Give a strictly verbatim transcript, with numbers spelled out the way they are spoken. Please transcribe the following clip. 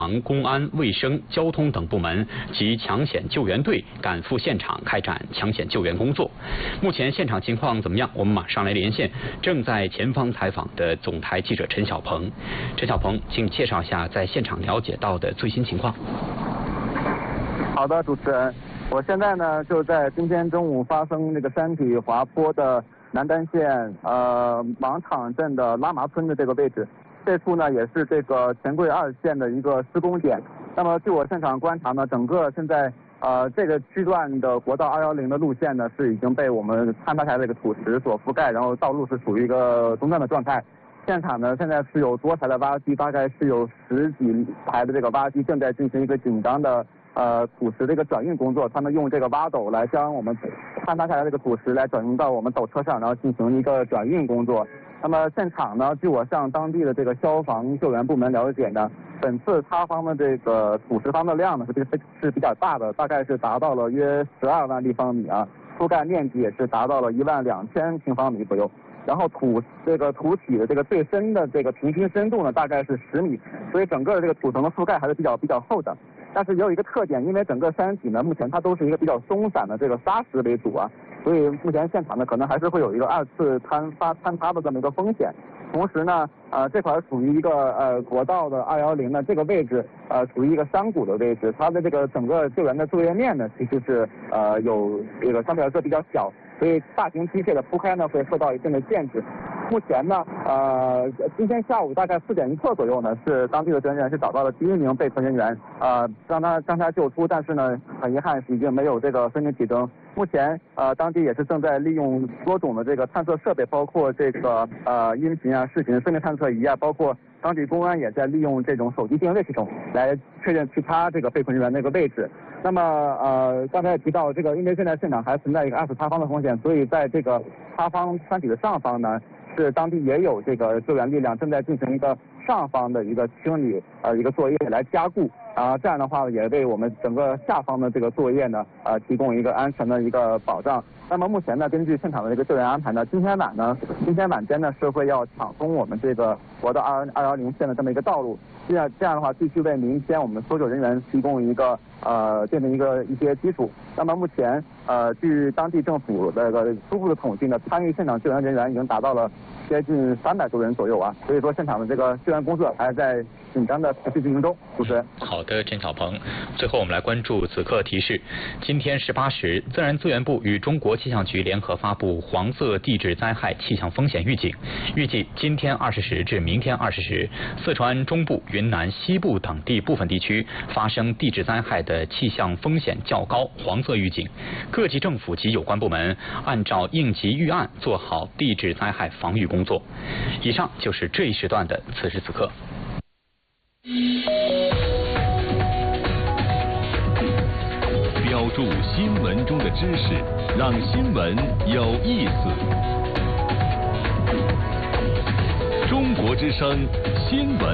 公安、卫生、交通等部门及抢险救援队赶赴现场开展抢险救援工作。目前现场情况怎么样？我们马上来连线正在前方采访的总台记者陈小鹏。陈小鹏，请介绍一下在现场了解到的最新情况。 好的，主持人，我现在呢就在今天中午发生那个山体滑坡的南丹县呃芒场镇的拉麻村的这个位置。这处呢也是这个钱柜二线的一个施工点。那么据我现场观察呢，整个现在呃这个区段的国道二一零的路线呢是已经被我们坍塌下来这个土石所覆盖，然后道路是处于一个中断的状态。现场呢现在是有多台的挖机，大概是有十几台的这个挖机正在进行一个紧张的呃土石的一个转运工作。他们用这个挖斗来将我们坍塌下来这个土石来转运到我们斗车上，然后进行一个转运工作。那么现场呢，据我向当地的这个消防救援部门了解呢，本次塌方的这个土石方的量呢是比是比较大的，大概是达到了约十二万立方米啊，覆盖面积也是达到了一万两千平方米左右。然后土这个土体的这个最深的这个平均深度呢大概是十米，所以整个的这个土层的覆盖还是比较比较厚的。但是也有一个特点，因为整个山体呢目前它都是一个比较松散的这个沙石为主啊，所以目前现场呢可能还是会有一个二次坍发坍塌的这么一个风险。同时呢，呃，这块属于一个呃国道的二一零呢这个位置，呃，属于一个山谷的位置，它的这个整个救援的作业面呢其实是呃有这个相对来说比较小，所以大型机械的铺开呢会受到一定的限制。目前呢，呃，今天下午大概四点一刻左右呢，是当地的救援人员是找到了第一名被困人员，呃，将他将他救出，但是呢，很遗憾是已经没有这个生命体征。目前呃，当地也是正在利用多种的这个探测设备，包括这个呃音频啊、视频、生命探测仪啊，包括当地公安也在利用这种手机定位系统来确认其他这个被困人员那个位置。那么呃，刚才也提到这个，因为现在现场还存在一个二次塌方的风险，所以在这个塌方山体的上方呢，是当地也有这个救援力量正在进行一个上方的一个清理呃一个作业来加固啊，这样的话也为我们整个下方的这个作业呢呃提供一个安全的一个保障。那么目前呢，根据现场的这个救援安排呢，今天晚呢，今天晚间呢是会要抢通我们这个国道二二一零线的这么一个道路，这样这样的话继续为明天我们搜救人员提供一个呃奠定一个一些基础。那么目前呃据当地政府的这个初步的统计呢，参与现场救援人员已经达到了接近三百多人左右啊，所以说现场的这个救援工作还在紧张的持续进行中。主持人， 好的，陈小鹏。最后我们来关注此刻提示：今天十八时，自然资源部与中国气象局联合发布黄色地质灾害气象风险预警。预计今天二十时至明天二十时，四川中部、云南西部等地部分地区发生地质灾害的气象风险较高，黄色预警。各级政府及有关部门按照应急预案做好地质灾害防御工作。以上就是这一时段的此时此刻。 标注新闻中的知识，让新闻有意思。中国之声新闻。